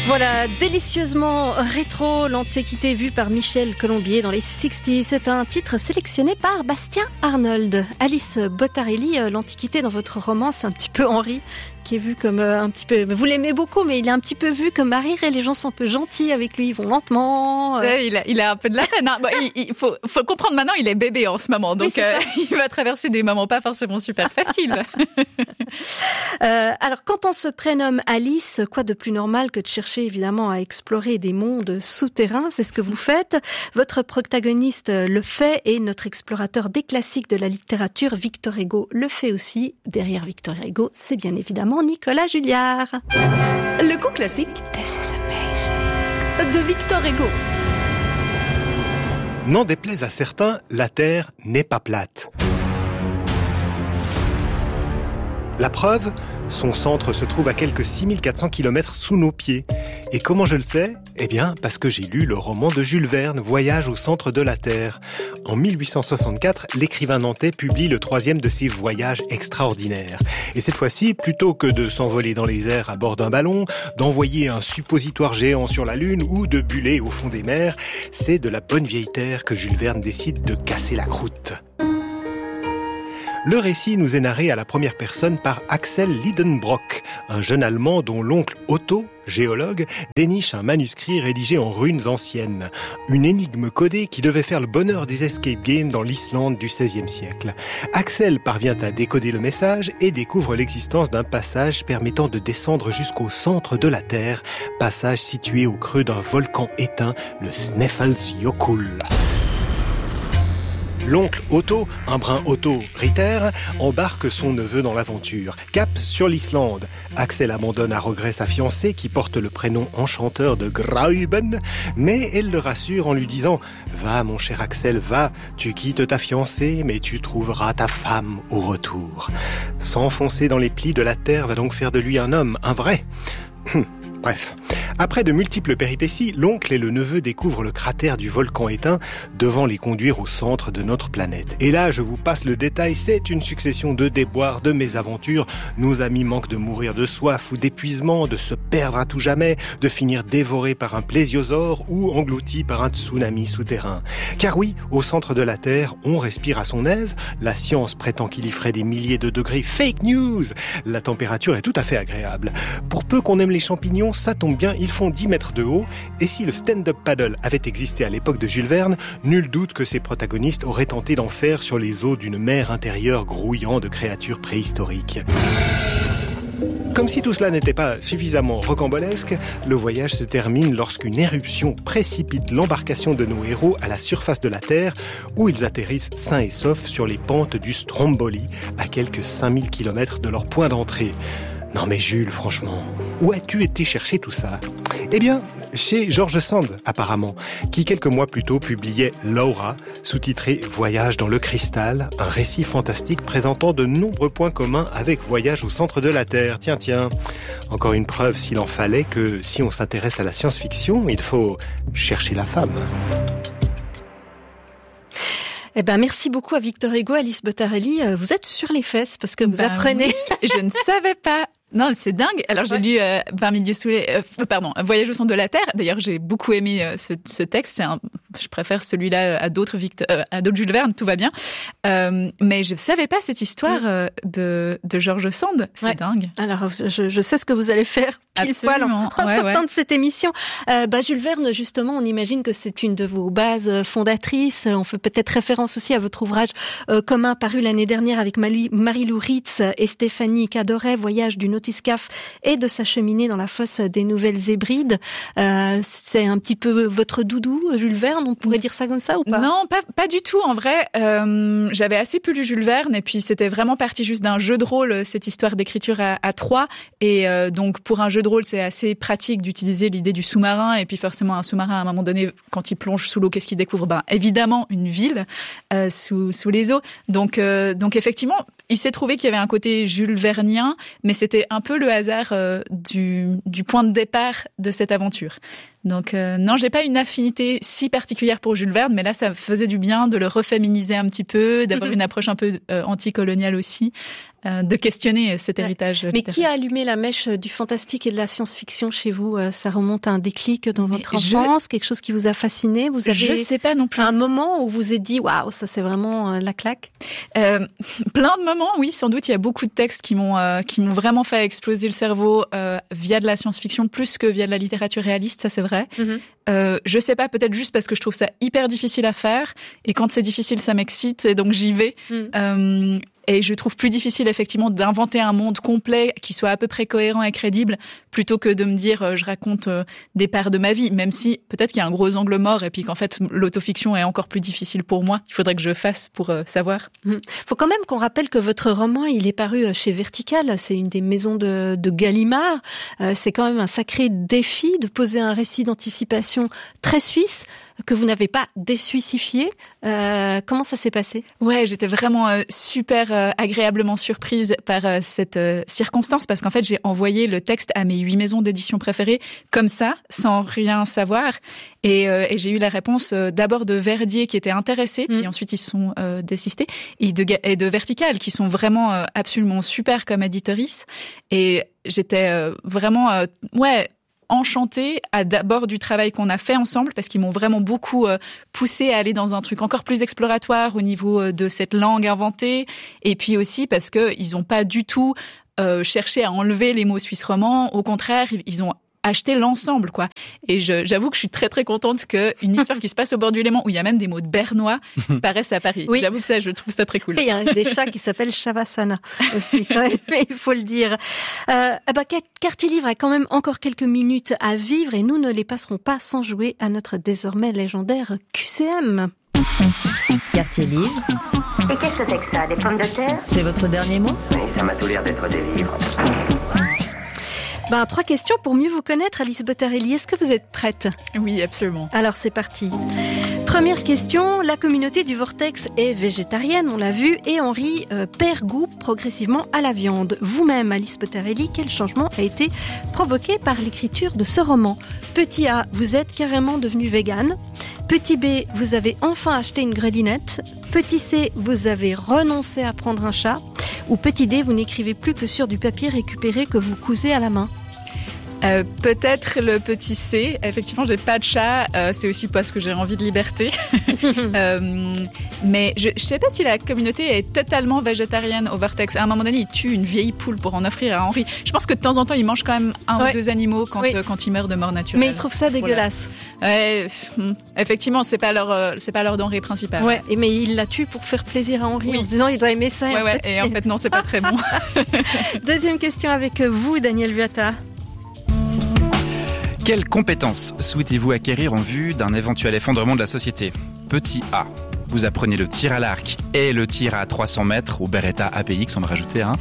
Voilà, délicieusement rétro, l'Antiquité vue par Michel Colombier dans les 60s. C'est un titre sélectionné par Bastien Arnold. Alice Bottarelli, l'Antiquité dans votre roman, c'est un petit peu Henri, qui est vu comme un petit peu... Vous l'aimez beaucoup, mais il est un petit peu vu comme à rire et les gens sont un peu gentils avec lui, ils vont lentement. Il a un peu de la peine. Hein. Bon, il faut comprendre maintenant, il est bébé en ce moment, donc il va traverser des moments pas forcément super faciles. Alors, quand on se prénomme Alice, quoi de plus normal que de chercher évidemment à explorer des mondes souterrains, c'est ce que vous faites. Votre protagoniste le fait et notre explorateur des classiques de la littérature, Victor Hugo, le fait aussi. Derrière Victor Hugo, c'est bien évidemment Nicolas Julliard. Le coup classique De Victor Hugo. N'en déplaise à certains, la Terre n'est pas plate. La preuve, son centre se trouve à quelques 6400 km sous nos pieds. Et comment je le sais ? Eh bien, parce que j'ai lu le roman de Jules Verne, Voyage au centre de la Terre. En 1864, l'écrivain nantais publie le 3e de ses voyages extraordinaires. Et cette fois-ci, plutôt que de s'envoler dans les airs à bord d'un ballon, d'envoyer un suppositoire géant sur la Lune ou de buller au fond des mers, c'est de la bonne vieille Terre que Jules Verne décide de casser la croûte. Le récit nous est narré à la première personne par Axel Lidenbrock, un jeune Allemand dont l'oncle Otto, géologue, déniche un manuscrit rédigé en runes anciennes. Une énigme codée qui devait faire le bonheur des escape games dans l'Islande du XVIe siècle. Axel parvient à décoder le message et découvre l'existence d'un passage permettant de descendre jusqu'au centre de la Terre, passage situé au creux d'un volcan éteint, le Snæfellsjökull. L'oncle Otto, un brin autoritaire, embarque son neveu dans l'aventure. Cap sur l'Islande. Axel abandonne à regret sa fiancée qui porte le prénom enchanteur de Grauben, mais elle le rassure en lui disant « Va mon cher Axel, va, tu quittes ta fiancée, mais tu trouveras ta femme au retour. » S'enfoncer dans les plis de la terre va donc faire de lui un homme, un vrai. Bref, après de multiples péripéties, l'oncle et le neveu découvrent le cratère du volcan éteint devant les conduire au centre de notre planète. Et là, je vous passe le détail, c'est une succession de déboires, de mésaventures. Nos amis manquent de mourir de soif ou d'épuisement, de se perdre à tout jamais, de finir dévorés par un plésiosaure ou engloutis par un tsunami souterrain. Car oui, au centre de la Terre, on respire à son aise. La science prétend qu'il y ferait des milliers de degrés. Fake news! La température est tout à fait agréable. Pour peu qu'on aime les champignons, ça tombe bien, ils font 10 mètres de haut, et si le stand-up paddle avait existé à l'époque de Jules Verne, nul doute que ses protagonistes auraient tenté d'en faire sur les eaux d'une mer intérieure grouillant de créatures préhistoriques. Comme si tout cela n'était pas suffisamment rocambolesque, le voyage se termine lorsqu'une éruption précipite l'embarcation de nos héros à la surface de la Terre, où ils atterrissent sains et saufs sur les pentes du Stromboli, à quelques 5000 km de leur point d'entrée. Non mais Jules, franchement, où as-tu été chercher tout ça ? Eh bien, chez George Sand, apparemment, qui quelques mois plus tôt publiait Laura, sous-titré « Voyage dans le cristal », un récit fantastique présentant de nombreux points communs avec Voyage au centre de la Terre. Tiens, encore une preuve s'il en fallait que si on s'intéresse à la science-fiction, il faut chercher la femme. Eh ben, merci beaucoup à Victor Hugo, Alice Bottarelli. Vous êtes sur les fesses parce que vous apprenez. Oui, je ne savais pas. Non, c'est dingue. Alors, j'ai lu 20 milieux sous les... Voyage au centre de la Terre. D'ailleurs, j'ai beaucoup aimé ce texte. Je préfère celui-là à d'autres Jules Verne. Tout va bien. Mais je savais pas cette histoire de George Sand. C'est dingue. Alors, je sais ce que vous allez faire pile poil en sortant de cette émission. Jules Verne, justement, on imagine que c'est une de vos bases fondatrices. On fait peut-être référence aussi à votre ouvrage commun paru l'année dernière avec Marie-Lou Ritz et Stéphanie Cadoret, Voyage du Nautiscaf et de s'acheminer dans la fosse des Nouvelles Hébrides. C'est un petit peu votre doudou, Jules Verne, on pourrait dire ça comme ça ou pas ? Non, pas du tout. En vrai, j'avais assez peu lu Jules Verne et puis c'était vraiment parti juste d'un jeu de rôle, cette histoire d'écriture à trois. Et donc pour un jeu de rôle, c'est assez pratique d'utiliser l'idée du sous-marin. Et puis forcément, un sous-marin, à un moment donné, quand il plonge sous l'eau, qu'est-ce qu'il découvre ? Évidemment, une ville sous les eaux. Donc effectivement, il s'est trouvé qu'il y avait un côté Jules Vernien, mais c'était un peu le hasard du point de départ de cette aventure. Donc non, j'ai pas une affinité si particulière pour Jules Verne, mais là ça faisait du bien de le reféminiser un petit peu, d'avoir une approche un peu anticoloniale aussi. de questionner cet héritage. Mais qui a allumé la mèche du fantastique et de la science-fiction chez vous? Ça remonte à un déclic dans votre enfance, quelque chose qui vous a fasciné? Vous avez je sais pas non plus. Un moment où vous vous êtes dit waouh, ça c'est vraiment la claque? Plein de moments, oui, sans doute. Il y a beaucoup de textes qui m'ont vraiment fait exploser le cerveau via de la science-fiction plus que via de la littérature réaliste, ça c'est vrai. Je sais pas, peut-être juste parce que je trouve ça hyper difficile à faire, et quand c'est difficile, ça m'excite, et donc j'y vais. Et je trouve plus difficile effectivement d'inventer un monde complet qui soit à peu près cohérent et crédible, plutôt que de me dire je raconte des parts de ma vie, même si peut-être qu'il y a un gros angle mort et puis qu'en fait l'autofiction est encore plus difficile pour moi. Il faudrait que je fasse pour savoir. Faut quand même qu'on rappelle que votre roman, il est paru chez Vertical, c'est une des maisons de Gallimard. C'est quand même un sacré défi de poser un récit d'anticipation très suisse que vous n'avez pas dessuissifié. Comment ça s'est passé? Ouais, j'étais vraiment super agréablement surprise par cette circonstance, parce qu'en fait, j'ai envoyé le texte à mes 8 maisons d'édition préférées comme ça, sans rien savoir. Et j'ai eu la réponse d'abord de Verdier qui était intéressé, et ensuite ils sont désistés, et de Vertical qui sont vraiment absolument super comme éditrice. Et j'étais vraiment enchantée d'abord du travail qu'on a fait ensemble, parce qu'ils m'ont vraiment beaucoup poussé à aller dans un truc encore plus exploratoire au niveau de cette langue inventée, et puis aussi parce que ils ont pas du tout cherché à enlever les mots suisse romand. Au contraire, ils ont acheter l'ensemble, quoi. Et j'avoue que je suis très très contente qu'une histoire qui se passe au bord du Léman, où il y a même des mots de bernois, paraisse à Paris. Oui. J'avoue que ça, je trouve ça très cool. Et il y a des chats qui s'appellent Shavasana aussi, quand même, il faut le dire. Quartier Livre a quand même encore quelques minutes à vivre, et nous ne les passerons pas sans jouer à notre désormais légendaire QCM. Quartier Livre. Et qu'est-ce que c'est que ça, des pommes de terre? C'est votre dernier mot? Oui, ça m'a tout l'air d'être des livres. 3 questions pour mieux vous connaître, Alice Bottarelli. Est-ce que vous êtes prête? Oui, absolument. Alors, c'est parti. Première question. La communauté du Vortex est végétarienne, on l'a vu, et Henri perd goût progressivement à la viande. Vous-même, Alice Bottarelli, quel changement a été provoqué par l'écriture de ce roman? Petit A, vous êtes carrément devenu végane. Petit B, vous avez enfin acheté une grelinette. Petit C, vous avez renoncé à prendre un chat. Ou petit D, vous n'écrivez plus que sur du papier récupéré que vous cousez à la main. Peut-être le petit C. Effectivement, j'ai pas de chat. C'est aussi parce que j'ai envie de liberté. Mais je sais pas si la communauté est totalement végétarienne au Vortex. À un moment donné, ils tuent une vieille poule pour en offrir à Henri. Je pense que de temps en temps, ils mangent quand même un ou 2 animaux quand ils meurent de mort naturelle. Mais ils trouvent ça dégueulasse. Effectivement, c'est pas leur denrée principale. Ouais. Mais ils la tuent pour faire plaisir à Henri en se disant il doit aimer ça. Et en fait, non, c'est pas très bon. Deuxième question avec vous, Daniel Vuata. Quelles compétences souhaitez-vous acquérir en vue d'un éventuel effondrement de la société? Petit A, vous apprenez le tir à l'arc et le tir à 300 mètres au Beretta APX, on va rajouter un.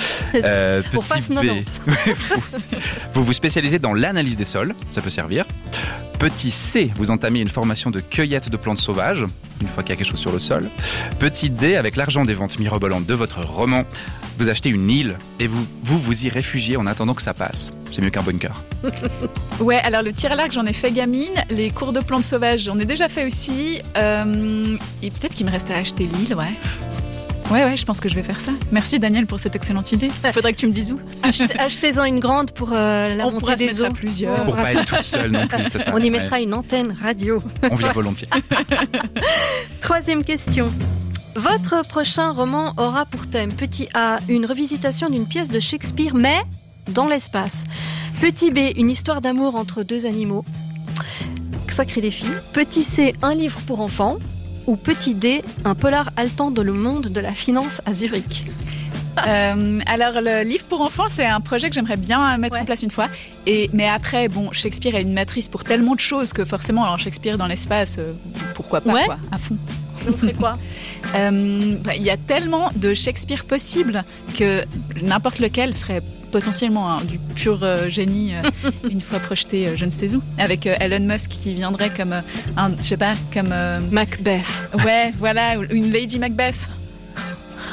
Petit B, vous vous spécialisez dans l'analyse des sols, ça peut servir. Petit C, vous entamez une formation de cueillette de plantes sauvages, une fois qu'il y a quelque chose sur le sol. Petit D, avec l'argent des ventes mirobolantes de votre roman, vous achetez une île et vous y réfugiez en attendant que ça passe. C'est mieux qu'un bunker. Ouais, alors le tir à l'arc, j'en ai fait gamine. Les cours de plantes sauvages, j'en ai déjà fait aussi. Et peut-être qu'il me reste à acheter l'île, ouais. Ouais, je pense que je vais faire ça. Merci Daniel pour cette excellente idée. Il faudrait que tu me dises où. Achetez-en une grande pour la montée des eaux. On plusieurs. Pour pas être toute seule non plus, c'est ça. On y mettra une antenne radio. On vient volontiers. Troisième question. Votre prochain roman aura pour thème, petit A, une revisitation d'une pièce de Shakespeare, mais dans l'espace. Petit B, une histoire d'amour entre 2 animaux. Sacré défi. Petit C, un livre pour enfants. Ou petit D, un polar haletant dans le monde de la finance à Zurich. Alors le livre pour enfants, c'est un projet que j'aimerais bien mettre en place une fois. Mais après, Shakespeare est une matrice pour tellement de choses que forcément, alors Shakespeare dans l'espace, pourquoi pas, quoi, à fond. Vous ferez quoi? Il y a tellement de Shakespeare possible que n'importe lequel serait potentiellement du pur génie une fois projeté je ne sais où, avec Elon Musk qui viendrait comme comme Macbeth. Ouais, voilà, une Lady Macbeth.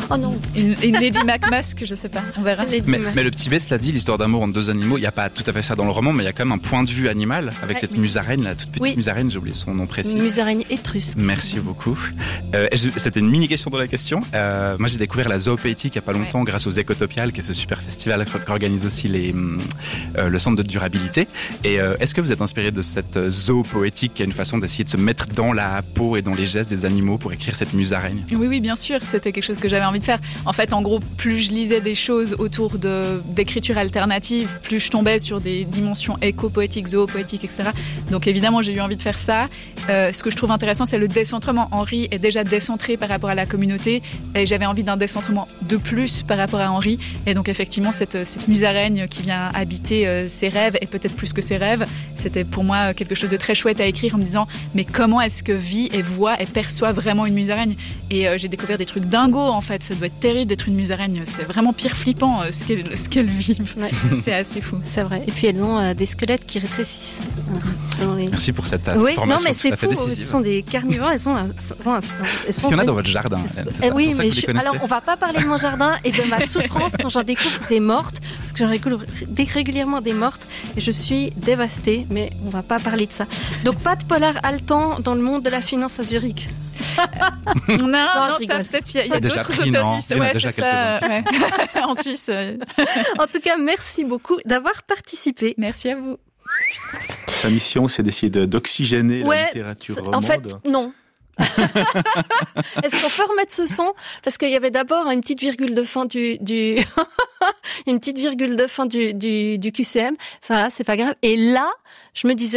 Oh non. Une Lady McMusk, je sais pas, on verra. Mais le petit B, cela dit, l'histoire d'amour entre deux animaux, il n'y a pas tout à fait ça dans le roman, mais il y a quand même un point de vue animal avec cette musaraigne, la toute petite musaraigne, j'ai oublié son nom précis. Musaraigne étrusque. Merci beaucoup. C'était une mini-question dans la question. Moi, j'ai découvert la Zoopoétique il n'y a pas longtemps grâce aux Écotopiales, qui est ce super festival qu'organise aussi le centre de durabilité. Et est-ce que vous êtes inspiré de cette Zoopoétique, qui est une façon d'essayer de se mettre dans la peau et dans les gestes des animaux pour écrire cette musaraigne? Oui, bien sûr, c'était quelque chose que j'avais envie de faire. En fait, en gros, plus je lisais des choses autour d'écriture alternative, plus je tombais sur des dimensions éco-poétiques, zoopoétiques, etc. Donc évidemment, j'ai eu envie de faire ça. Ce que je trouve intéressant, c'est le décentrement. Henri est déjà décentré par rapport à la communauté et j'avais envie d'un décentrement de plus par rapport à Henri. Et donc effectivement, cette musaraigne qui vient habiter ses rêves et peut-être plus que ses rêves, c'était pour moi quelque chose de très chouette à écrire en me disant mais comment est-ce que vit et voit et perçoit vraiment une musaraigne? Et j'ai découvert des trucs dingos en fait. Ça doit être terrible d'être une musaraigne. C'est vraiment pire flippant ce qu'elles vivent. Ouais. C'est assez fou. C'est vrai. Et puis elles ont des squelettes qui rétrécissent. Merci pour cette information. Non mais c'est fou. Ce sont des carnivores. Elles sont. Est-ce qu'il y en a dans votre jardin? Oui, mais alors on va pas parler de mon jardin et de ma souffrance quand j'en découvre des mortes, parce que j'en découvre régulièrement des mortes et je suis dévastée. Mais on va pas parler de ça. Donc pas de polar haletant dans le monde de la finance à Zurich. non, ça peut-être il y a d'autres autoristes. Ouais, c'est ça. Ouais. En Suisse. En tout cas, merci beaucoup d'avoir participé. Merci à vous. Sa mission, c'est d'essayer d'oxygéner la littérature romande. En fait, non. Est-ce qu'on peut remettre ce son? Parce qu'il y avait d'abord une petite virgule de fin une petite virgule de fin du QCM. Enfin, là, c'est pas grave. Et là, je me disais,